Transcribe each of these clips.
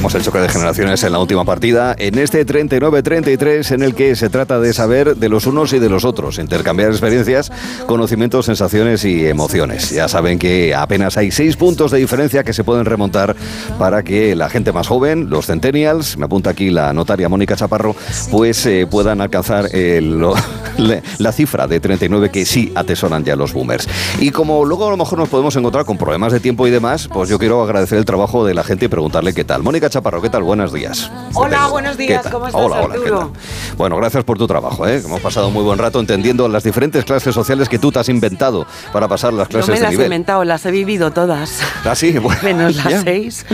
Arrancamos el choque de generaciones en la última partida, en este 39-33, en el que se trata de saber de los unos y de los otros, intercambiar experiencias, conocimientos, sensaciones y emociones. Ya saben que apenas hay 6 puntos de diferencia que se pueden remontar para que la gente más joven, los centennials, me apunta aquí la notaria Mónica Chaparro, pues puedan alcanzar la cifra de 39 que sí atesoran ya los boomers. Y como luego a lo mejor nos podemos encontrar con problemas de tiempo y demás, pues yo quiero agradecer el trabajo de la gente y preguntarle qué tal. Mónica Chaparro, ¿qué tal? Buenos días. Hola, buenos días. ¿Cómo estás, Hola, Arturo? ¿qué tal? Bueno, gracias por tu trabajo, ¿eh? Hemos pasado muy buen rato entendiendo las diferentes clases sociales que tú te has inventado para pasar las clases de nivel. No me las he inventado, las he vivido todas. ¿Ah, sí? Bueno, menos las ya. 6.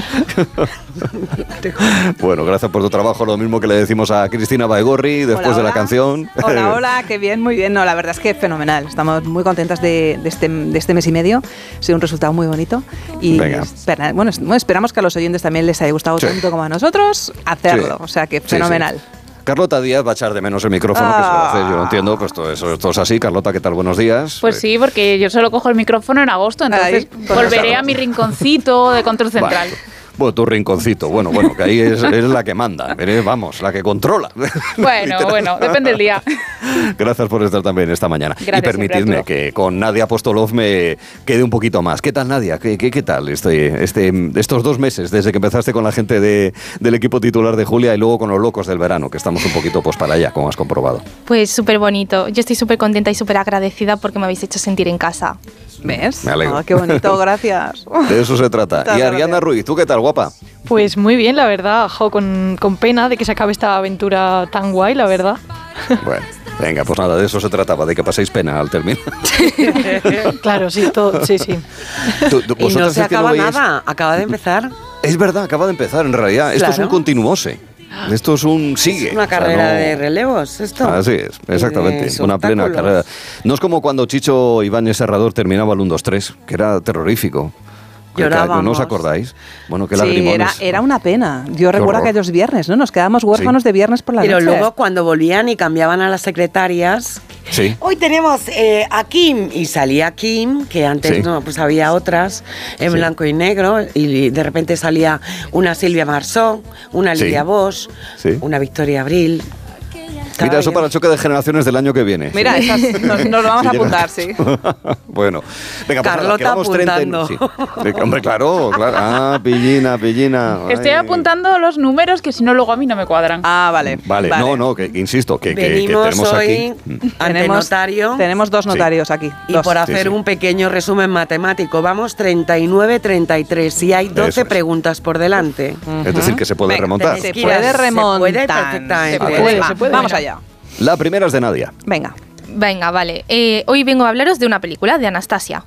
Bueno, gracias por tu trabajo. Lo mismo que le decimos a Cristina Baigorri después de la canción. Hola, qué bien, muy bien. No, la verdad es que fenomenal. Estamos muy contentas de este mes y medio. Ha sido un resultado muy bonito. Y esperamos que a los oyentes también les haya gustado tanto como a nosotros hacerlo. O sea que fenomenal. Sí. Carlota Díaz va a echar de menos el micrófono, que se lo hace, yo lo entiendo, pues todo eso es así. Carlota, ¿qué tal? Buenos días. Pues sí, porque yo solo cojo el micrófono en agosto, entonces volveré a mi rinconcito de control central. Bueno, tu rinconcito, bueno, que ahí es la que manda, vamos, la que controla. Bueno, depende del día. Gracias por estar también esta mañana. Gracias, y permitidme que con Nadia Apostolov me quede un poquito más. ¿Qué tal, Nadia? ¿Qué tal estos 2 meses desde que empezaste con la gente del equipo titular de Julia y luego con los locos del verano, que estamos un poquito pues para allá, como has comprobado? Pues súper bonito. Yo estoy súper contenta y súper agradecida porque me habéis hecho sentir en casa. ¿Ves? Me alegro. Qué bonito, gracias. De eso se trata. Y Ariana Ruiz, ¿tú qué tal, guapa? Pues muy bien, la verdad, con pena de que se acabe esta aventura tan guay, la verdad. Bueno, venga, pues nada, de eso se trataba, de que paséis pena al término. Claro, sí. Y no se acaba nada, acaba de empezar. Es verdad, acaba de empezar, en realidad. Esto es un continuose. Esto es un sigue. Es una carrera de relevos, esto. Así es, exactamente, una plena carrera. No es como cuando Chicho Ibáñez Serrador terminaba el 1-2-3, que era terrorífico. Llorábamos. ¿No os acordáis? Bueno, qué sí, lagrimones. era una pena. Yo recuerdo aquellos viernes, ¿no? Nos quedábamos huérfanos de viernes por la noche. Pero luego cuando volvían y cambiaban a las secretarias... Sí. Hoy tenemos a Kim, y salía Kim, que antes no, pues había otras en blanco y negro, y de repente salía una Silvia Marsó, una Lidia Bosch, una Victoria Abril. Mira, eso para el choque de generaciones del año que viene. Mira, esas nos lo vamos a apuntar, sí. Bueno, venga, pues Carlota apuntando. Hombre, claro. Ah, pillina. Estoy apuntando los números que si no luego a mí no me cuadran. Ah, vale. No, que insisto, que venimos tenemos hoy aquí... ante notario. Tenemos 2 notarios aquí. Y por hacer un pequeño resumen matemático, vamos 39-33 y hay 12 preguntas por delante. Es decir, que se puede remontar. Se puede remontar. Se puede perfectamente. Se puede. Vamos allá. La primera es de Nadia. Venga, vale. Hoy vengo a hablaros de una película, de Anastasia.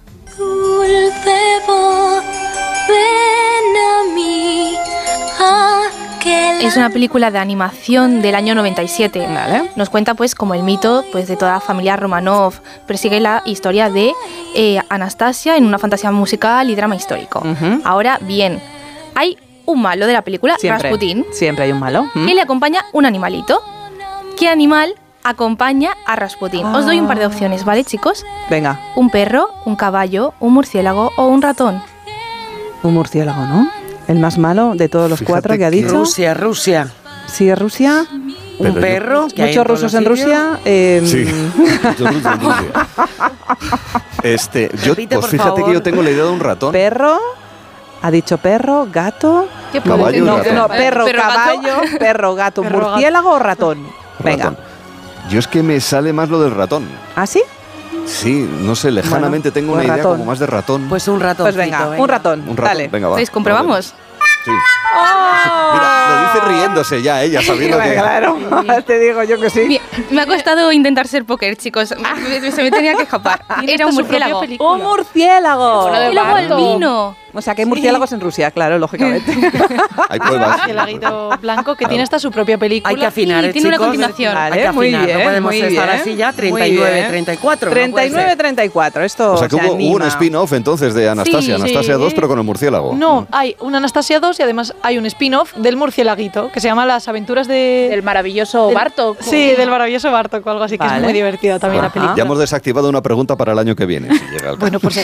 Es una película de animación del año 97. Vale. Nos cuenta pues como el mito pues de toda la familia Romanov. Persigue la historia de Anastasia en una fantasía musical y drama histórico. Ahora bien, hay un malo de la película, Rasputín. Siempre hay un malo. Que le acompaña un animalito. ¿Qué animal acompaña a Rasputín? Os doy un par de opciones, ¿vale, chicos? Venga. Un perro, un caballo, un murciélago o un ratón. Un murciélago, ¿no? El más malo de todos los 4 que ha dicho. Rusia. Sí, es Rusia. Un perro. Muchos rusos en Rusia. Sí, muchos rusos en Rusia. Repite, pues por fíjate favor. que yo tengo la idea de un ratón. Perro. Ha dicho perro, gato. Caballo, No, perro, caballo, perro, gato, murciélago o ratón. Venga. Ratón. Yo es que me sale más lo del ratón. ¿Ah, sí? Sí, no sé, lejanamente tengo una idea como más de ratón. Pues un ratón. Pues venga, un ratón. Dale. Venga, va. ¿Pues comprobamos? Sí. Mira, lo dice riéndose ya ella, sabiendo que... Claro, te digo yo que sí. Me ha costado intentar ser póker, chicos. Se me tenía que escapar. Era un murciélago. ¡Un murciélago! Y luego el vino. O sea, que hay murciélagos en Rusia, claro, lógicamente. Hay pruebas. Murciélaguito blanco que tiene hasta su propia película. Hay que afinar, Sí, tiene una chicos. continuación. Hay que Muy afinar, bien, no podemos muy estar bien. así ya, Muy bien. 39-34. 39-34, esto O sea, que hubo un spin-off entonces de Anastasia, Sí, Anastasia sí. 2, pero con el murciélago. No, hay una Anastasia 2 y además hay un spin-off del murciélaguito que se llama Las aventuras de... Del maravilloso Bartok. Sí, del maravilloso Bartok o algo así, que Vale. es muy divertida también la película. Ya hemos desactivado una pregunta para el año que viene, si llega el caso. Bueno, por si acaso.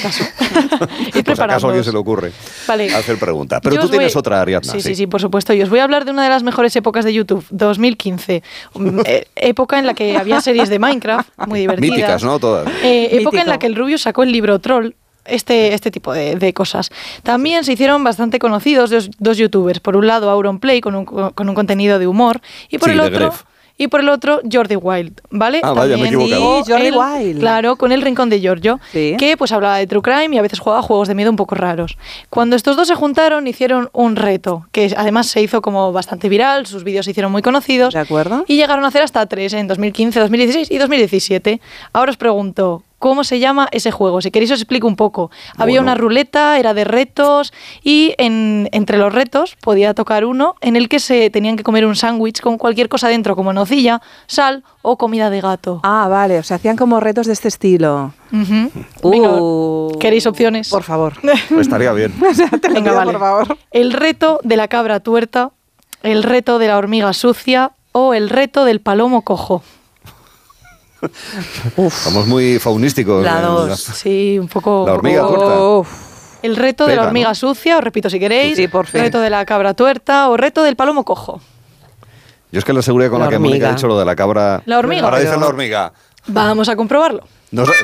Pues acaso a alguien se le ocurre hacer preguntas. Pero tú tienes otra, Ariadna. Sí, por supuesto. Y os voy a hablar de una de las mejores épocas de YouTube, 2015. Época en la que había series de Minecraft muy divertidas. Míticas, ¿no? Todas. Época en la que el Rubius sacó el libro Troll. Este tipo de cosas. También se hicieron bastante conocidos dos youtubers. Por un lado, Auronplay, con un contenido de humor. Y por el otro, Jordi Wild, ¿vale? Vaya, me he equivocado. Jordi Wild. Claro, con el Rincón de Giorgio, que pues hablaba de true crime y a veces jugaba juegos de miedo un poco raros. Cuando estos dos se juntaron, hicieron un reto, que además se hizo como bastante viral, sus vídeos se hicieron muy conocidos. ¿De acuerdo? Y llegaron a hacer hasta 3 en 2015, 2016 y 2017. Ahora os pregunto, ¿cómo se llama ese juego? Si queréis os explico un poco. Había una ruleta, era de retos y entre los retos podía tocar uno en el que se tenían que comer un sándwich con cualquier cosa dentro, como nocilla, sal o comida de gato. Ah, vale, o sea, hacían como retos de este estilo. Venga, ¿queréis opciones? Por favor. Estaría bien. Venga, vale. Por favor. El reto de la cabra tuerta, el reto de la hormiga sucia o el reto del palomo cojo. Estamos muy faunísticos. La 2. Sí, un poco. La hormiga tuerta. El reto de la hormiga sucia, os repito si queréis. Sí, por fin. Reto de la cabra tuerta o reto del palomo cojo. Yo es que la seguridad con la que Mónica ha dicho lo de la cabra. La hormiga. Ahora dicen la hormiga. Vamos a comprobarlo. No sé.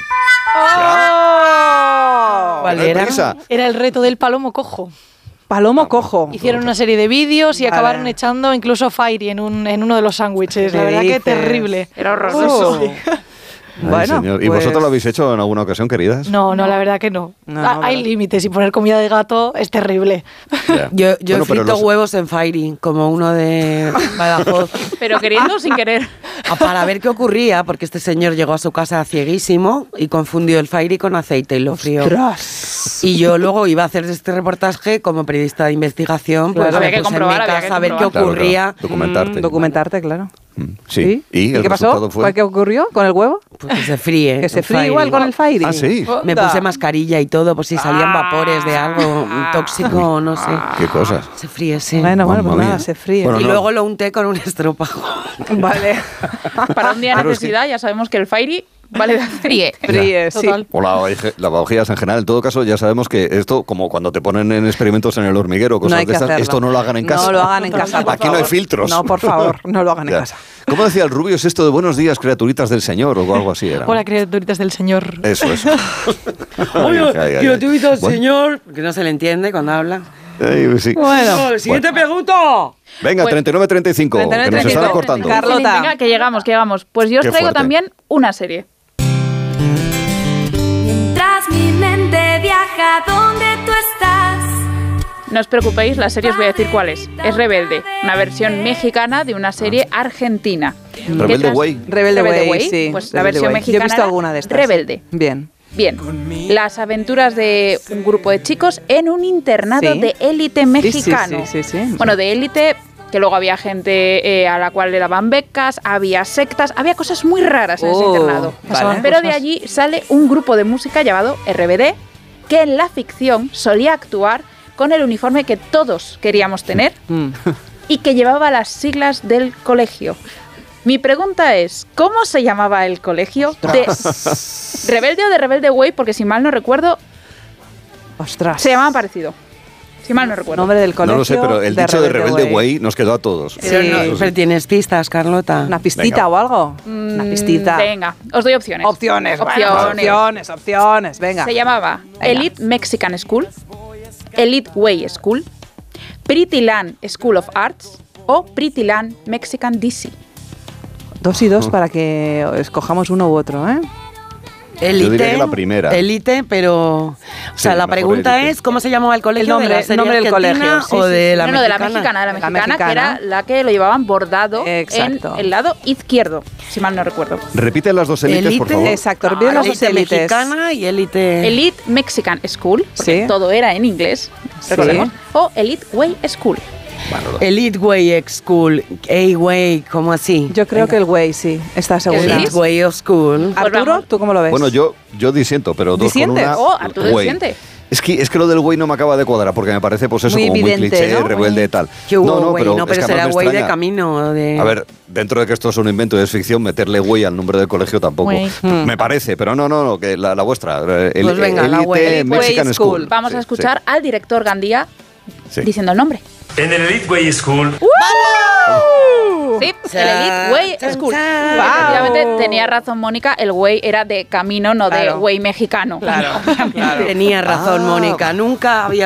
¿Cuál era? Era el reto del palomo cojo. Palomo cojo. Hicieron una serie de vídeos y acabaron echando incluso Fairy en uno de los sándwiches. La verdad que terrible. Era horroroso. Bueno, señor. ¿Y vosotros lo habéis hecho en alguna ocasión, queridas? No, la verdad que no. Hay límites y poner comida de gato es terrible. Yeah. Yo he frito huevos en Fairy, como uno de Badajoz. Pero queriendo o sin querer. Para ver qué ocurría, porque este señor llegó a su casa cieguísimo y confundió el Fairy con aceite y lo frió. ¡Ostras! Y yo luego iba a hacer este reportaje como periodista de investigación, pues había que comprobar, en mi casa a ver qué ocurría. Claro. Documentarte, claro. Sí. ¿Y qué pasó? ¿Qué ocurrió con el huevo? Pues que se fríe. Que se fríe igual con el Fairy. Ah, sí. Me puse mascarilla y todo, por si salían vapores de algo tóxico o no sé. Qué cosas. Se fríe, sí. Bueno, pues nada, se fríe. Bueno, y luego lo unté con un estropajo. Vale. Para un día de necesidad ya sabemos que el Fairy vale de fríe. Fríe, sí. O lavavajillas en general. En todo caso, ya sabemos que esto, como cuando te ponen en experimentos en el hormiguero, cosas de estas, esto no lo hagan en casa. No lo hagan en casa, por Aquí favor. no hay filtros. No, por favor, no lo hagan en casa. ¿Cómo decía el Rubius esto de buenos días, criaturitas del Señor o algo así era? Hola, criaturitas del Señor. Eso. Oye, criaturitas del Señor, que no se le entiende cuando habla. Sí. Bueno, siguiente pregunta. Venga, 39-35, que nos están cortando. Carlota. Venga, que llegamos. Pues yo os traigo también una serie. Mientras mi mente viaja donde tú estás. No os preocupéis, la serie os voy a decir cuál es. Es Rebelde, una versión mexicana de una serie argentina. Rebelde Way. Rebelde Way, sí. Pues la Rebelde versión Way. mexicana. Yo he visto alguna de estas. Rebelde. Bien. Las aventuras de un grupo de chicos en un internado de élite mexicano. Sí. Bueno, de élite, que luego había gente a la cual le daban becas, había sectas, había cosas muy raras en ese internado. Vale. Pero de allí sale un grupo de música llamado RBD, que en la ficción solía actuar con el uniforme que todos queríamos tener y que llevaba las siglas del colegio. Mi pregunta es, ¿cómo se llamaba el colegio? ¿De Rebelde o de Rebelde Way? Porque si mal no recuerdo, Ostras. se llamaba parecido. Si mal no recuerdo. Nombre del colegio. No lo sé, pero el dicho de Rebelde Way nos quedó a todos. Pero tienes pistas, Carlota. ¿Una pistita o algo? Una pistita. Venga, os doy opciones. Opciones. Venga. Se llamaba Elite Mexican School, Elite Way School, Pretty Land School of Arts o Pretty Land Mexican DC. 2 y 2 para que escojamos uno u otro, ¿eh? Élite, yo diría que la primera. Élite, pero... O sea, la pregunta es, ¿cómo se llamaba el colegio? El nombre del colegio. ¿O de la No, de la mexicana? mexicana, que era la que lo llevaban bordado en el lado izquierdo, si mal no recuerdo. Repite las dos élites, por favor. Exacto, repite las dos élites. Mexicana y élite... Elite Mexican School, porque todo era en inglés, recordemos, o Elite Way School. Elite Way School, A-Way, ¿cómo así? Yo creo que el Way, sí, está segura. Elite Way of School. Arturo, ¿tú cómo lo ves? Bueno, yo disiento, pero 2 con 1. Arturo disiente. Es que lo del güey no me acaba de cuadrar, porque me parece, pues eso, muy como evidente, muy cliché, ¿no? rebelde y tal. Que hubo güey, pero será güey de camino. A ver, dentro de que esto es un invento y es ficción, meterle güey al nombre del colegio tampoco. Me parece, pero no, que la vuestra. Pues venga, la Elite Mexican School. Vamos a escuchar al director Gandía diciendo el nombre. En el Elite Way School. Sí, el Elite Way School. Efectivamente, tenía razón Mónica, el güey era de camino, no de güey mexicano. Claro. Tenía razón Mónica, nunca había